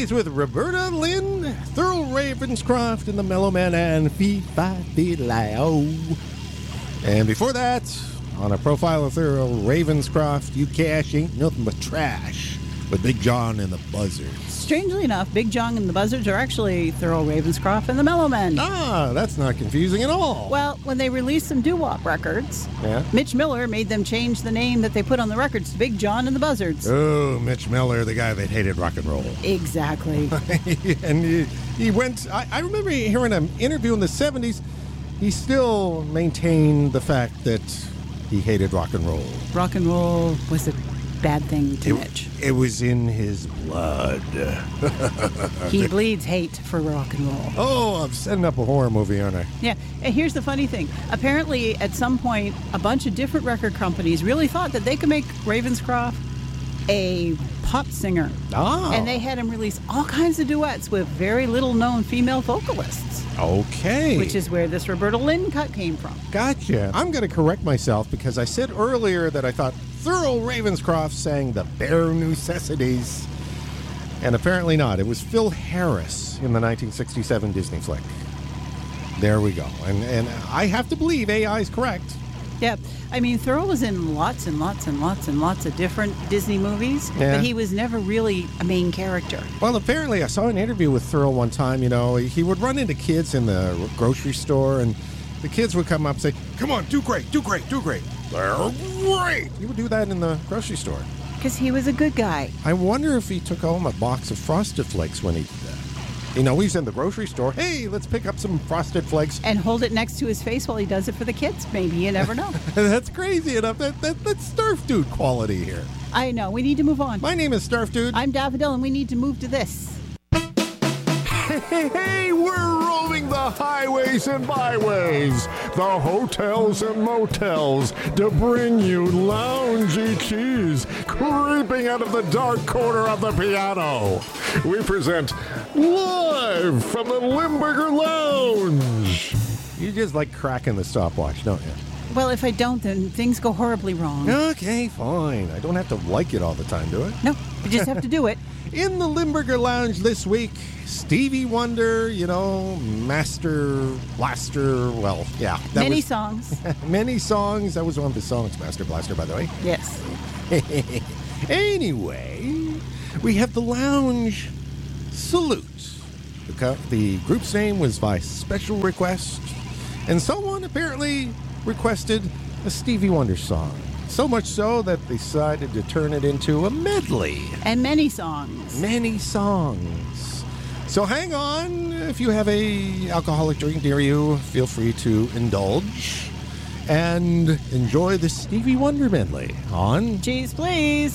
Seventies with Roberta Lynn, Thurl Ravenscroft, and the Mellow Man, and Fee-Fi-Fi-Li-O. And before that, on a profile of Thurl Ravenscroft, You Cash Ain't Nothing But Trash, with Big John and the Buzzards. Strangely enough, Big John and the Buzzards are actually Thurl Ravenscroft and the Mellow Men. Ah, that's not confusing at all. Well, when they released some doo-wop records, Mitch Miller made them change the name that they put on the records to Big John and the Buzzards. Oh, Mitch Miller, the guy that hated rock and roll. Exactly. And he went, I remember hearing an interview in the 70s, he still maintained the fact that he hated rock and roll. Rock and roll was a bad thing to Mitch. It was in his blood. He bleeds hate for rock and roll. Oh, I'm setting up a horror movie, aren't I? Yeah, and here's the funny thing. Apparently, at some point, a bunch of different record companies really thought that they could make Ravenscroft a pop singer. Oh. And they had him release all kinds of duets with very little-known female vocalists. Okay. Which is where this Roberta Lynn cut came from. Gotcha. I'm going to correct myself because I said earlier that I thought Thurl Ravenscroft sang The Bare Necessities. And apparently not. It was Phil Harris in the 1967 Disney flick. There we go. And I have to believe AI is correct. Yeah. I mean, Thurl was in lots and lots and lots and lots of different Disney movies, but he was never really a main character. Well, apparently I saw an interview with Thurl one time. You know, he would run into kids in the grocery store, and the kids would come up and say, "Come on, do great, do great, do great." They're great. He would do that in the grocery store. Because he was a good guy. I wonder if he took home a box of Frosted Flakes when he did that. You know, he's in the grocery store. Hey, let's pick up some Frosted Flakes. And hold it next to his face while he does it for the kids. Maybe, you never know. That's crazy enough. That's Starf Dude quality here. I know. We need to move on. My name is Starf Dude. I'm Daffodil, and we need to move to this. Hey, we're roaming the highways and byways, the hotels and motels, to bring you loungy cheese creeping out of the dark corner of the piano. We present live from the Limburger Lounge. You just like cracking the stopwatch, don't you? Well, if I don't, then things go horribly wrong. Okay, fine. I don't have to like it all the time, do I? No, you just have to do it. In the Limburger Lounge this week, Stevie Wonder, you know, Master Blaster, well, yeah. Many songs. Many songs. That was one of his songs, Master Blaster, by the way. Yes. Anyway, we have the Lounge Salute. The group's name was by special request, and someone apparently requested a Stevie Wonder song. So much so that they decided to turn it into a medley. And many songs. Many songs. So hang on. If you have a alcoholic drink near you, feel free to indulge and enjoy the Stevie Wonder medley on Cheese, please.